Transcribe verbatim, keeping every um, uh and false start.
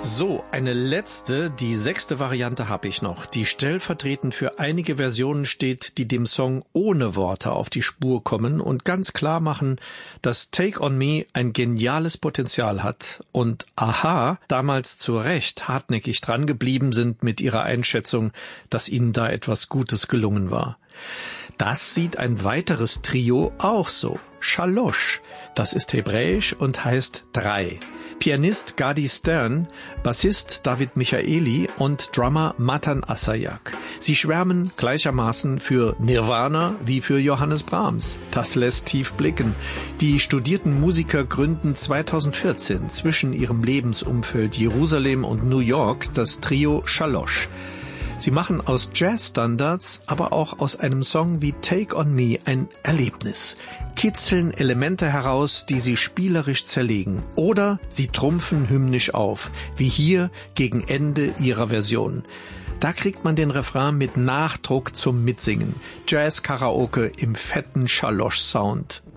So, eine letzte, die sechste Variante habe ich noch, die stellvertretend für einige Versionen steht, die dem Song ohne Worte auf die Spur kommen und ganz klar machen, dass Take on Me ein geniales Potenzial hat und a-ha damals zu Recht hartnäckig dran geblieben sind mit ihrer Einschätzung, dass ihnen da etwas Gutes gelungen war. Das sieht ein weiteres Trio auch so, Shalosh, das ist hebräisch und heißt drei. Pianist Gadi Stern, Bassist David Michaeli und Drummer Matan Asayak. Sie schwärmen gleichermaßen für Nirvana wie für Johannes Brahms. Das lässt tief blicken. Die studierten Musiker gründen zweitausendvierzehn zwischen ihrem Lebensumfeld Jerusalem und New York das Trio Shalosh. Sie machen aus Jazzstandards, aber auch aus einem Song wie Take on Me ein Erlebnis, kitzeln Elemente heraus, die sie spielerisch zerlegen, oder sie trumpfen hymnisch auf, wie hier gegen Ende ihrer Version. Da kriegt man den Refrain mit Nachdruck zum Mitsingen. Jazz-Karaoke im fetten Shalosh-Sound.